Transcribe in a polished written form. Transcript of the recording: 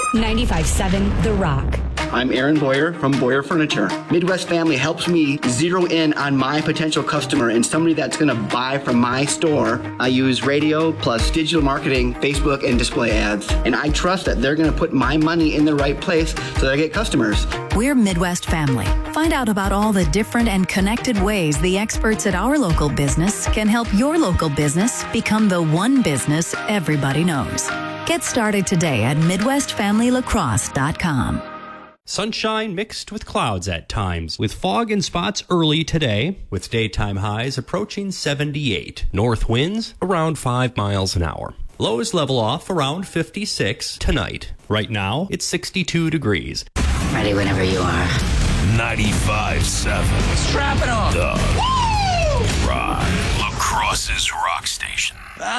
95.7 The Rock. I'm Aaron Boyer from Boyer Furniture. Midwest Family helps me zero in on my potential customer and somebody that's going to buy from my store. I use radio plus digital marketing, Facebook, and display ads. And I trust that they're going to put my money in the right place so that I get customers. We're Midwest Family. Find out about all the different and connected ways the experts at our local business can help your local business become the one business everybody knows. Get started today at MidwestFamilyLacrosse.com. Sunshine mixed with clouds at times, with fog and spots early today, with daytime highs approaching 78. North winds around 5 miles an hour. Lows level off around 56 tonight. Right now, it's 62 degrees. Ready whenever you are. 95.7. Strap it on. The Rock. La Crosse's rock station.